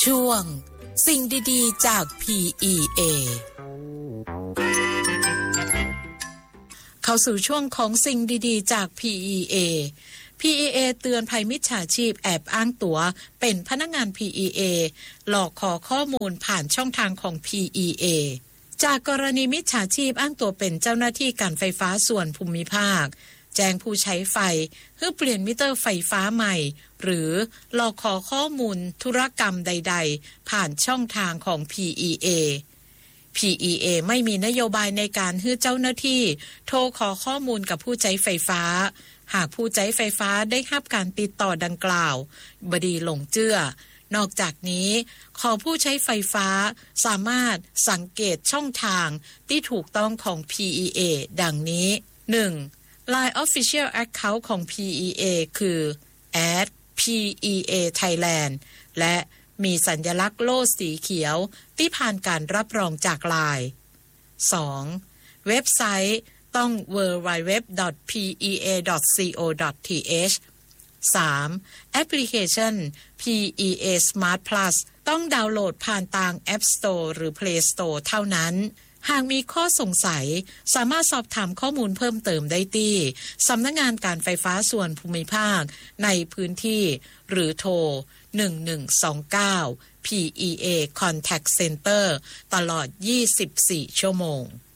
ช่วงสิ่งดีๆจาก PEA เข้าสู่ช่วงของสิ่งดีๆจาก PEA PEA เตือนภัยมิจฉาชีพแอบอ้างตั๋วเป็นพนักงาน PEA หลอกขอข้อมูลผ่านช่องทางของ PEA จากกรณีมิจฉาชีพอ้างตัวเป็นเจ้าหน้าที่การไฟฟ้าส่วนภูมิภาคแจ้งผู้ใช้ไฟเพื่อเปลี่ยนมิเตอร์ไฟฟ้าใหม่หรือหลอกขอข้อมูลธุรกรรมใดๆผ่านช่องทางของ PEA PEA ไม่มีนโยบายในการให้เจ้าหน้าที่โทรขอข้อมูลกับผู้ใช้ไฟฟ้าหากผู้ใช้ไฟฟ้าได้รับการติดต่อดังกล่าวบ่ดีหลงเชื่อนอกจากนี้ขอผู้ใช้ไฟฟ้าสามารถสังเกตช่องทางที่ถูกต้องของ PEA ดังนี้ 1. Line Official Account ของ PEA คือ @PEA Thailand และมีสัญลักษณ์โล่สีเขียวที่ผ่านการรับรองจาก Line 2. เว็บไซต์ต้อง www.pea.co.th 3. แอปพลิเคชัน PEA Smart Plus ต้องดาวน์โหลดผ่านทาง App Store หรือ Play Store เท่านั้นหากมีข้อสงสัยสามารถสอบถามข้อมูลเพิ่มเติมได้ที่สำนักงานการไฟฟ้าส่วนภูมิภาคในพื้นที่หรือโทร1129 PEA Contact Center ตลอด24ชั่วโมง